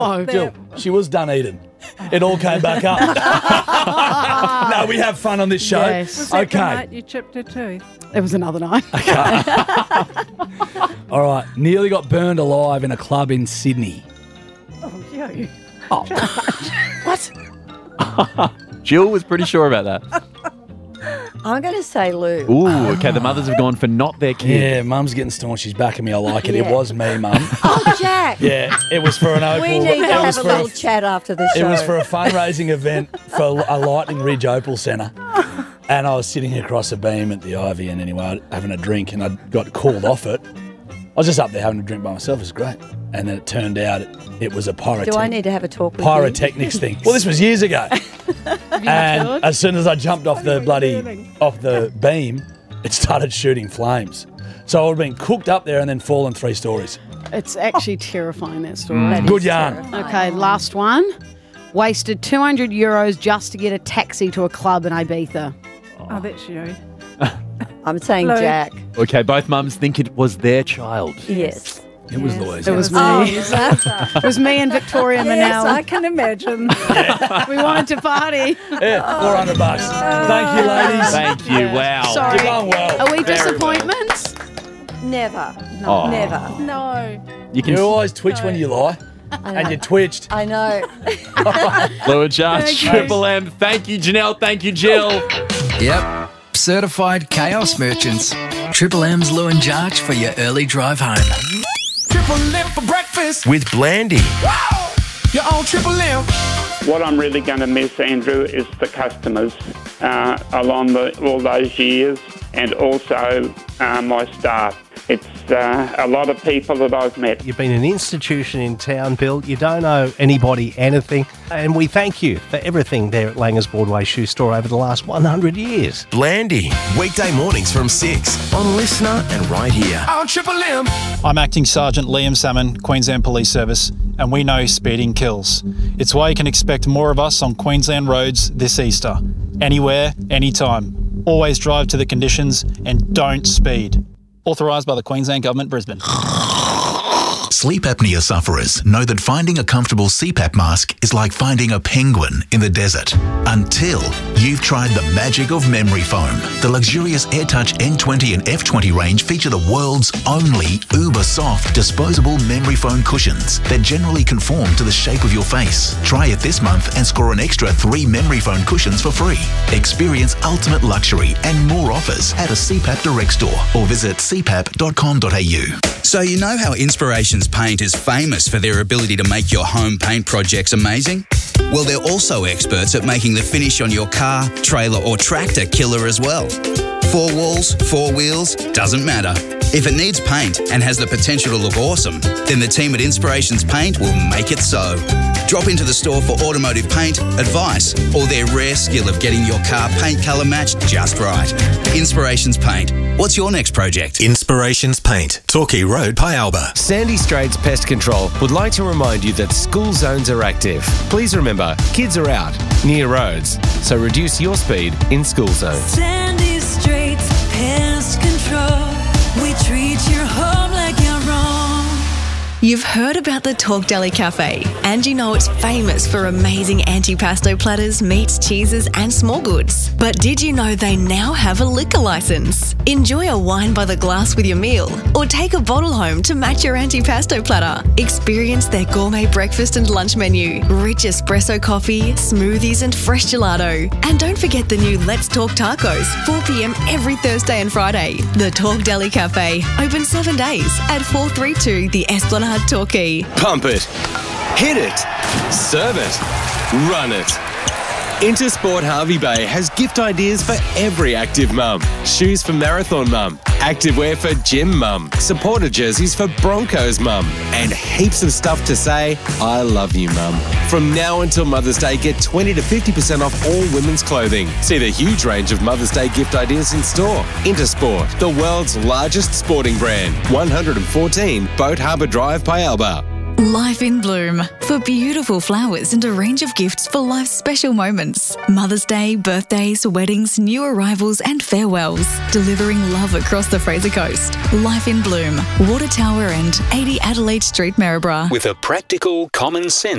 Oh, Jill, she was done eating. It all came back up. No, we have fun on this show. Yes. Was that the Okay. night you chipped her tooth? it was another night. All right. Nearly got burned alive in a club in Sydney. Oh, you. What? Jill was pretty sure about that. I'm going to say Lou. Ooh, okay. The mothers have gone for not their kid. Yeah, Mum's getting staunch. She's backing me. I like it. Yeah. It was me, Mum. Oh, Jack. Yeah, it was for an Opal. We need to it was have a for little chat after the show. It was for a fundraising event for a Lightning Ridge Opal Centre. And I was sitting across a beam at the Ivy and anyway, having a drink, and I got called off it. I was just up there having a drink by myself. It was great. And then it turned out it was a Do I need to have a talk with pyrotechnics thing. Well, this was years ago. And matured? as soon as I jumped off the beam, it started shooting flames. So I would have been cooked up there and then fallen 3 stories. It's actually terrifying, that story. Good yarn. Okay, last one. Wasted €200 just to get a taxi to a club in Ibiza. Oh, that's you. I'm saying Lou. Jack. Okay, both mums think it was their child. Yes. It was Louise. It was me. Oh, It was me and Victoria Yes, I Manel. can imagine. We wanted to party. Yeah, $400. Thank you, ladies. Thank you. Wow. Sorry. You've done well. Are we Very disappointments? Never. Oh. Never. No. You can You always twitch when you lie. And you twitched. I know. Lou and Charge, Thank you. Triple M. Thank you, Janelle. Thank you, Jill. Yep. Certified chaos merchants. Triple M's Lou and Jarch for your early drive home. Triple M for breakfast. With Blandy. You're on Triple M. What I'm really going to miss, Andrew, is the customers along all those years, and also my staff. It's a lot of people that I've met. You've been an institution in town, Bill. You don't owe anybody anything. And we thank you for everything there at Langers Broadway Shoe Store over the last 100 years. Blandy. Weekday mornings from 6 on Listener and right here. On Triple M. I'm Acting Sergeant Liam Salmon, Queensland Police Service, and we know speeding kills. It's why you can expect more of us on Queensland roads this Easter. Anywhere, anytime. Always drive to the conditions and don't speed. Authorised by the Queensland Government, Brisbane. Sleep apnea sufferers know that finding a comfortable CPAP mask is like finding a penguin in the desert. Until you've tried the magic of memory foam. The luxurious AirTouch N20 and F20 range feature the world's only uber-soft disposable memory foam cushions that generally conform to the shape of your face. Try it this month and score an extra 3 memory foam cushions for free. Experience ultimate luxury and more offers at a CPAP Direct store or visit cpap.com.au. So you know how Inspirations Paint is famous for their ability to make your home paint projects amazing? Well, they're also experts at making the finish on your car, trailer or tractor killer as well. 4 walls, 4 wheels, doesn't matter. If it needs paint and has the potential to look awesome, then the team at Inspirations Paint will make it so. Drop into the store for automotive paint, advice, or their rare skill of getting your car paint colour matched just right. Inspirations Paint. What's your next project? Inspirations Paint. Torquay Road, Pialba. Sandy Straits Pest Control would like to remind you that school zones are active. Please remember, kids are out, near roads, so reduce your speed in school zones. Sandy Straits Pest Control. We treat your home like your own. You've heard about the Talk Deli Cafe, and you know it's famous for amazing antipasto platters, meats, cheeses, and small goods. But did you know they now have a liquor license? Enjoy a wine by the glass with your meal, or take a bottle home to match your antipasto platter. Experience their gourmet breakfast and lunch menu, rich espresso coffee, smoothies, and fresh gelato. And don't forget the new Let's Talk Tacos, 4 p.m. every Thursday and Friday. The Talk Deli Cafe, open 7 days at 432 The Esplanade, Torquay. Pump it, hit it, serve it, run it. Intersport Harvey Bay has gift ideas for every active mum. Shoes for marathon mum, activewear for gym mum, supporter jerseys for Broncos mum, and heaps of stuff to say, I love you mum. From now until Mother's Day, get 20 to 50% off all women's clothing. See the huge range of Mother's Day gift ideas in store. Intersport, the world's largest sporting brand. 114 Boat Harbour Drive, Pialba. Life in Bloom, for beautiful flowers and a range of gifts for life's special moments. Mother's Day, birthdays, weddings, new arrivals and farewells. Delivering love across the Fraser Coast. Life in Bloom, Water Tower and 80 Adelaide Street, Maryborough. With a practical, common sense